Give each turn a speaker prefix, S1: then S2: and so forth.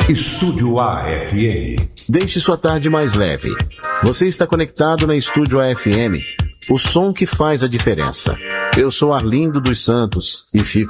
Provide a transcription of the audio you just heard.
S1: Estúdio AFM.
S2: Deixe sua tarde mais leve. Você está conectado na Estúdio AFM, o som que faz a diferença. Eu sou Arlindo dos Santos e fico